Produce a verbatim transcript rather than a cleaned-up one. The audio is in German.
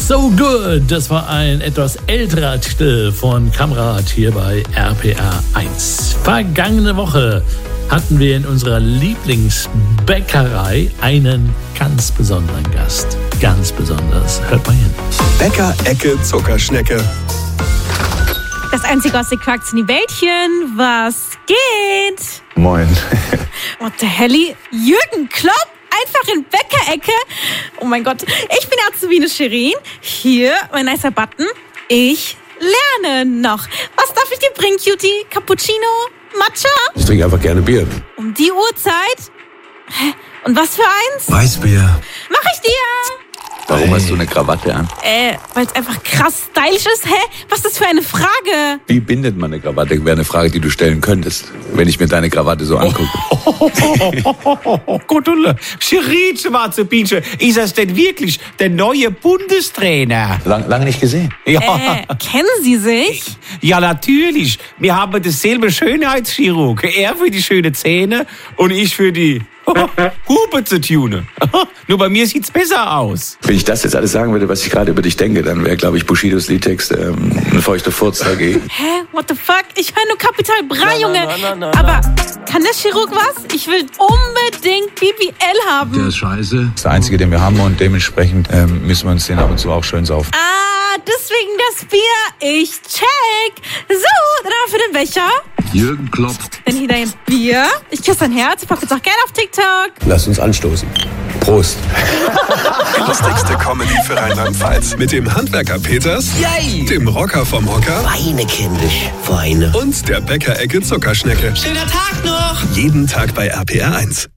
So Good, das war ein etwas älterer Titel von Kamrat hier bei R P R eins. Vergangene Woche hatten wir in unserer Lieblingsbäckerei einen ganz besonderen Gast. Ganz besonders. Hört mal hin. Bäcker-Ecke Zuckerschnecke. Das einzige aus den Quarkzini-Bällchen, was geht? Moin. What the hell? Jürgen Klopp? Einfach in Bäckerecke? Oh mein Gott. Ich bin Azubine Shirin. Hier, mein nicer Button. Ich lerne noch. Was darf ich dir bringen, Cutie? Cappuccino? Matcha? Ich trinke einfach gerne Bier. Um die Uhrzeit? Hä? Und was für eins? Weißbier. Mach ich dir! Warum hast du eine Krawatte an? Äh, weil es einfach krass stylisch ist. Hä? Was ist das für eine Frage? Wie bindet man eine Krawatte? Wäre eine Frage, die du stellen könntest, wenn ich mir deine Krawatte so angucke. Gottulle, Shirin, Schwarze-Binsche, ist das denn wirklich der neue Bundestrainer? Lang, lange nicht gesehen. Ja. Äh, kennen Sie sich? Ja, natürlich. Wir haben dasselbe Schönheitschirurg. Er für die schönen Zähne und ich für die Hupe zu tunen. Nur bei mir sieht's besser aus. Wenn ich das jetzt alles sagen würde, was ich gerade über dich denke, dann wäre, glaube ich, Bushidos Liedtext ähm, ein feuchter Furz dagegen. Hä? What the fuck? Ich höre nur Kapital Bra, Na, Junge. na, na, na, na. Aber kann der Chirurg was? Ich will unbedingt B B L haben. Der ist scheiße. Das ist der einzige, den wir haben und dementsprechend ähm, müssen wir uns den ab und zu auch schön saufen. Ah, deswegen das Bier. Ich check. So, dann haben wir für den Becher. Jürgen Klopp. Dann hier dein Bier. Ich küsse dein Herz. Ich packe jetzt auch gerne auf TikTok. Lass uns anstoßen. Prost. Die lustigste Comedy für Rheinland-Pfalz. Mit dem Handwerker Peters, Yay! dem Rocker vom Hocker Weine, kindisch, Weine. und der Bäcker-Ecke Zuckerschnecke. Schöner Tag noch! Jeden Tag bei R P R eins.